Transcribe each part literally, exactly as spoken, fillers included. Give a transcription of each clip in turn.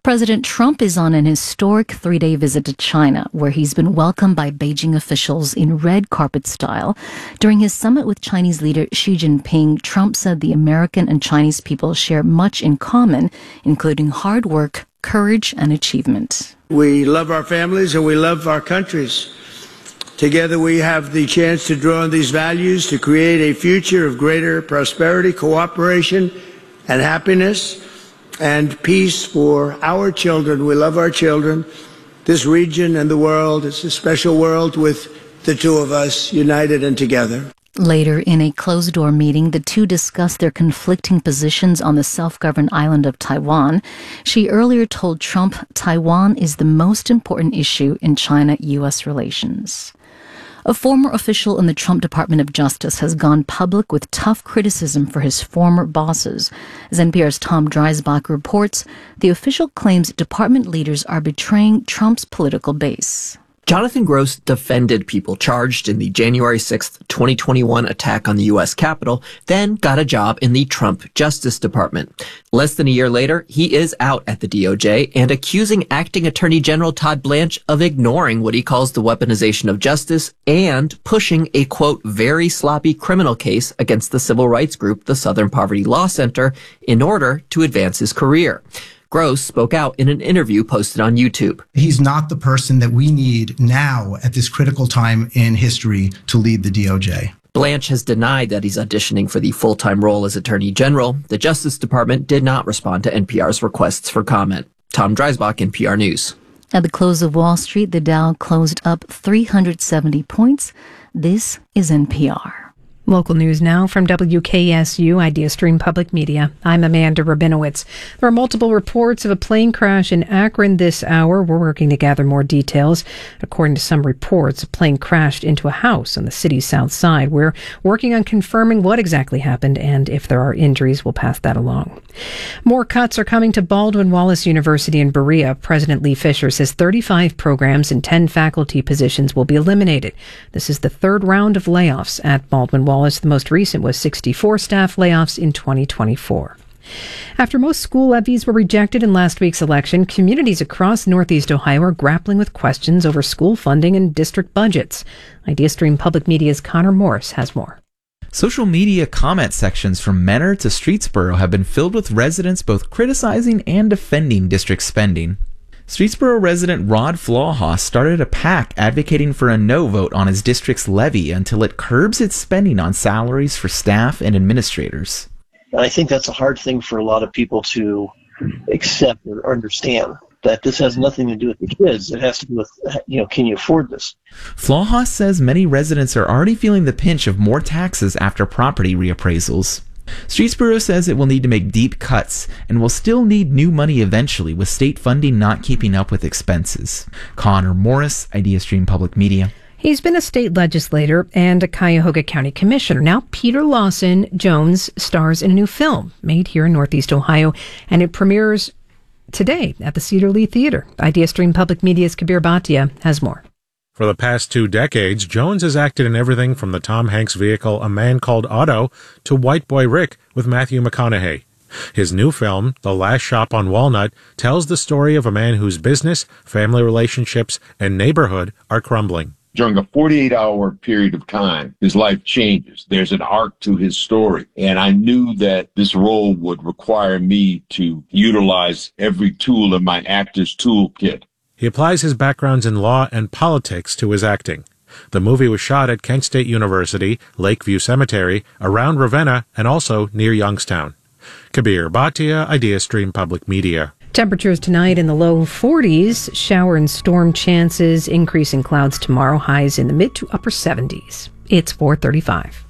President Trump is on an historic three-day visit to China, where he's been welcomed by Beijing officials in red carpet style. During his summit with Chinese leader Xi Jinping, Trump said the American and Chinese people share much in common, including hard work, courage, and achievement. We love our families and we love our countries. Together we have the chance to draw on these values to create a future of greater prosperity, cooperation, and happiness, and peace for our children. We love our children. This region and the world, it's a special world with the two of us united and together. Later, in a closed-door meeting, the two discussed their conflicting positions on the self-governed island of Taiwan. She earlier told Trump Taiwan is the most important issue in China-U S relations. A former official in the Trump Department of Justice has gone public with tough criticism for his former bosses. As N P R's Tom Dreisbach reports, the official claims department leaders are betraying Trump's political base. Jonathan Gross defended people charged in the January sixth, twenty twenty-one attack on the U S Capitol, then got a job in the Trump Justice Department. Less than a year later, he is out at the D O J and accusing Acting Attorney General Todd Blanche of ignoring what he calls the weaponization of justice and pushing a, quote, very sloppy criminal case against the civil rights group, the Southern Poverty Law Center, in order to advance his career. Gross spoke out in an interview posted on YouTube. He's not the person that we need now at this critical time in history to lead the D O J. Blanche has denied that he's auditioning for the full-time role as Attorney General. The Justice Department did not respond to N P R's requests for comment. Tom Dreisbach, N P R News. At the close of Wall Street, the Dow closed up three hundred seventy points. This is N P R. Local news now from W K S U IdeaStream Public Media. I'm Amanda Rabinowitz. There are multiple reports of a plane crash in Akron this hour. We're working to gather more details. According to some reports, a plane crashed into a house on the city's south side. We're working on confirming what exactly happened, and if there are injuries, we'll pass that along. More cuts are coming to Baldwin-Wallace University in Berea. President Lee Fisher says thirty-five programs and ten faculty positions will be eliminated. This is the third round of layoffs at Baldwin-Wallace. The most recent was sixty-four staff layoffs in twenty twenty-four. After most school levies were rejected in last week's election, communities across Northeast Ohio are grappling with questions over school funding and district budgets. IdeaStream Public Media's Connor Morris has more. Social media comment sections from Mentor to Streetsboro have been filled with residents both criticizing and defending district spending. Streetsboro resident Rod Flawhaus started a PAC advocating for a no vote on his district's levy until it curbs its spending on salaries for staff and administrators. I think that's a hard thing for a lot of people to accept or understand, that this has nothing to do with the kids. It has to do with, you know, can you afford this? Flawhaus says many residents are already feeling the pinch of more taxes after property reappraisals. Streetsboro says it will need to make deep cuts and will still need new money eventually, with state funding not keeping up with expenses. Connor Morris, IdeaStream Public Media. He's been a state legislator and a Cuyahoga County commissioner. Now Peter Lawson Jones stars in a new film made here in Northeast Ohio, and it premieres today at the Cedar Lee Theater. IdeaStream Public Media's Kabir Bhatia has more. For the past two decades, Jones has acted in everything from the Tom Hanks vehicle A Man Called Otto to White Boy Rick with Matthew McConaughey. His new film, The Last Shop on Walnut, tells the story of a man whose business, family relationships, and neighborhood are crumbling. During a forty-eight hour period of time, his life changes. There's an arc to his story. And I knew that this role would require me to utilize every tool in my actor's toolkit. He applies his backgrounds in law and politics to his acting. The movie was shot at Kent State University, Lakeview Cemetery, around Ravenna, and also near Youngstown. Kabir Bhatia, IdeaStream Public Media. Temperatures tonight in the low forties, shower and storm chances, increasing clouds tomorrow, highs in the mid to upper seventies. It's four thirty-five.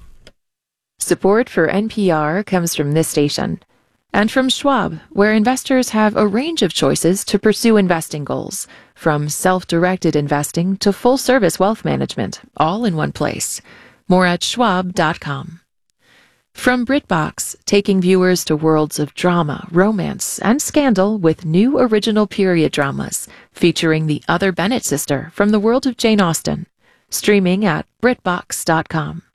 Support for N P R comes from this station and from Schwab, where investors have a range of choices to pursue investing goals, from self-directed investing to full-service wealth management, all in one place. More at schwab dot com. From BritBox, taking viewers to worlds of drama, romance, and scandal with new original period dramas featuring the other Bennett sister from the world of Jane Austen. Streaming at brit box dot com.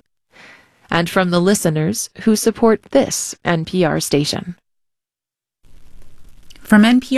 And from the listeners who support this N P R station. From N P R